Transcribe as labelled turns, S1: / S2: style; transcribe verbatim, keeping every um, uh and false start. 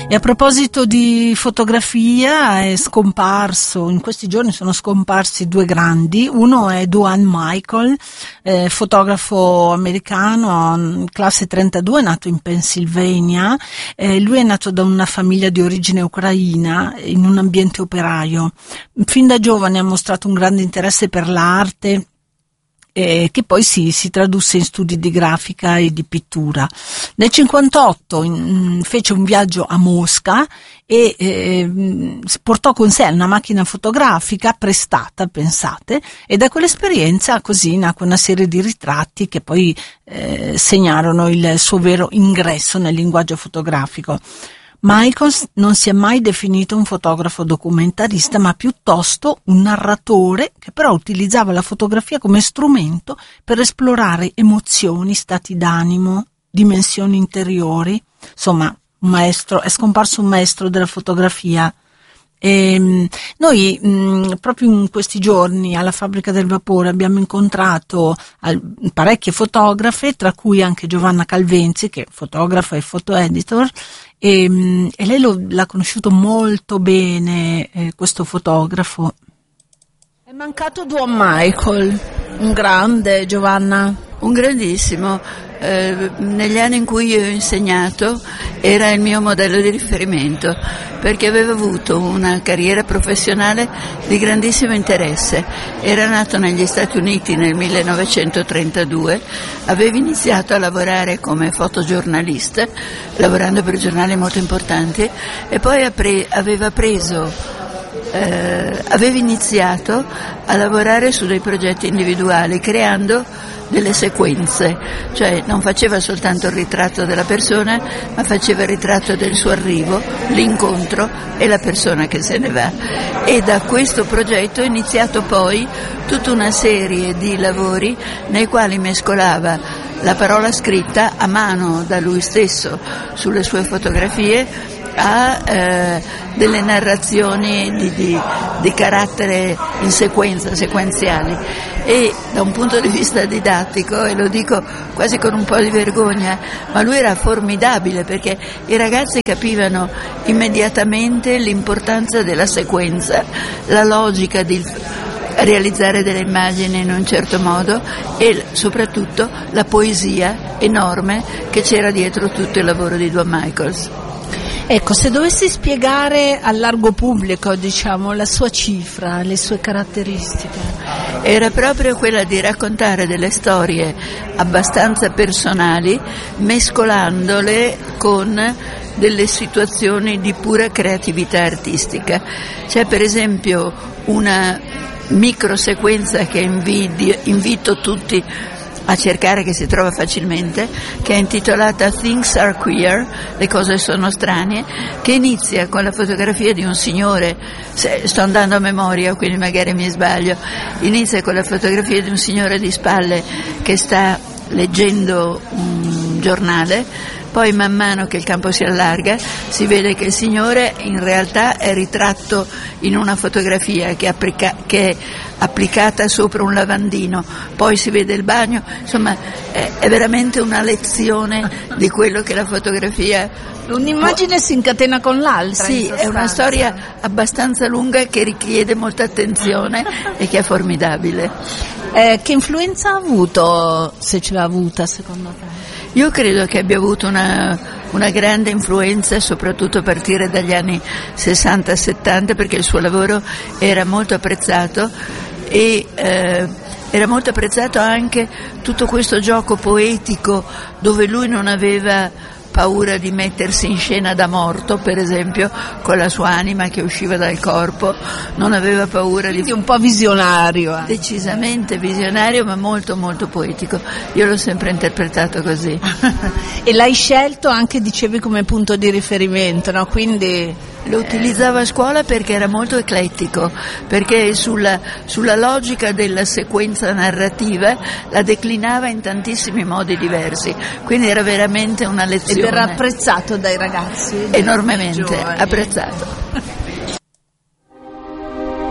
S1: E a proposito di fotografia, è scomparso, in questi giorni sono scomparsi due grandi. Uno è Duane Michael, eh, fotografo americano, classe trentadue, nato in Pennsylvania. Eh, lui è nato da una famiglia di origine ucraina, in un ambiente operaio. Fin da giovane ha mostrato un grande interesse per l'arte, Eh, che poi si, si tradusse in studi di grafica e di pittura. Nel cinquantotto in, fece un viaggio a Mosca e eh, portò con sé una macchina fotografica prestata, pensate, e da quell'esperienza così nacque una serie di ritratti che poi eh, segnarono il suo vero ingresso nel linguaggio fotografico. Michael non si è mai definito un fotografo documentarista, ma piuttosto un narratore che però utilizzava la fotografia come strumento per esplorare emozioni, stati d'animo, dimensioni interiori. Insomma, un maestro, è scomparso un maestro della fotografia. E noi mh, proprio in questi giorni alla Fabbrica del Vapore abbiamo incontrato al, parecchie fotografe, tra cui anche Giovanna Calvenzi, che è fotografa e fotoeditor, e, mh, e lei lo, l'ha conosciuto molto bene, eh, questo fotografo. È mancato Duane Michael, un grande, Giovanna.
S2: Un grandissimo. Eh, negli anni in cui io ho insegnato era il mio modello di riferimento, perché aveva avuto una carriera professionale di grandissimo interesse. Era nato negli Stati Uniti nel millenovecentotrentadue, aveva iniziato a lavorare come fotogiornalista, lavorando per giornali molto importanti, e poi aveva preso Eh, aveva iniziato a lavorare su dei progetti individuali, creando delle sequenze, cioè non faceva soltanto il ritratto della persona, ma faceva il ritratto del suo arrivo, l'incontro e la persona che se ne va. E da questo progetto è iniziato poi tutta una serie di lavori nei quali mescolava la parola scritta a mano da lui stesso sulle sue fotografie a eh, delle narrazioni di, di, di carattere in sequenza, sequenziali, e da un punto di vista didattico, e lo dico quasi con un po' di vergogna, ma lui era formidabile, perché i ragazzi capivano immediatamente l'importanza della sequenza, la logica di realizzare delle immagini in un certo modo e soprattutto la poesia enorme che c'era dietro tutto il lavoro di Duane Michaels.
S1: Ecco, se dovessi spiegare al largo pubblico, diciamo, la sua cifra, le sue caratteristiche.
S2: Era proprio quella di raccontare delle storie abbastanza personali, mescolandole con delle situazioni di pura creatività artistica. C'è per esempio una microsequenza che invidi, invito tutti a cercare, che si trova facilmente, che è intitolata Things Are Queer, le cose sono strane, che inizia con la fotografia di un signore, sto andando a memoria quindi magari mi sbaglio, inizia con la fotografia di un signore di spalle che sta leggendo un giornale. Poi man mano che il campo si allarga si vede che il signore in realtà è ritratto in una fotografia che è, applica- che è applicata sopra un lavandino, poi si vede il bagno, insomma è, è veramente una lezione di quello che la fotografia...
S1: Un'immagine si incatena con l'altra.
S2: Sì, è una storia abbastanza lunga che richiede molta attenzione e che è formidabile.
S1: Eh, che influenza ha avuto, se ce l'ha avuta secondo te?
S2: Io credo che abbia avuto una, una grande influenza, soprattutto a partire dagli anni sessanta settanta, perché il suo lavoro era molto apprezzato e eh, era molto apprezzato anche tutto questo gioco poetico dove lui non aveva paura di mettersi in scena da morto, per esempio, con la sua anima che usciva dal corpo, non aveva paura di...
S1: un po' visionario. Eh.
S2: Decisamente visionario, ma molto molto poetico. Io l'ho sempre interpretato così.
S1: E l'hai scelto anche, dicevi, come punto di riferimento, no? Quindi...
S2: Lo utilizzavo a scuola perché era molto eclettico, perché sulla, sulla logica della sequenza narrativa la declinava in tantissimi modi diversi, quindi era veramente una lezione.
S1: Ed era apprezzato dai ragazzi?
S2: Enormemente apprezzato.